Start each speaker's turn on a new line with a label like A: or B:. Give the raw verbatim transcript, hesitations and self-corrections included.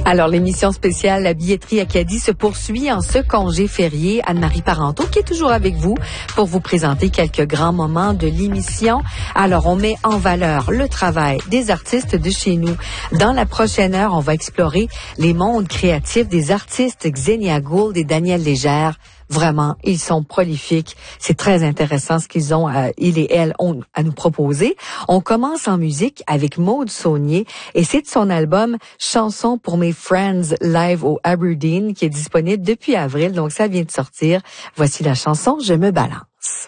A: Alors, l'émission spéciale La billetterie Acadie se poursuit en ce congé férié. Anne-Marie Parenteau qui est toujours avec vous pour vous présenter quelques grands moments de l'émission. Alors, on met en valeur le travail des artistes de chez nous. Dans la prochaine heure, on va explorer les mondes créatifs des artistes Xenia Gould et Daniel Légère. Vraiment, ils sont prolifiques. C'est très intéressant ce qu'ils ont, euh, ils et elles ont à nous proposer. On commence en musique avec Maude Saunier et c'est de son album Chansons pour mes friends live au Aberdeen qui est disponible depuis avril. Donc, ça vient de sortir. Voici la chanson Je me balance.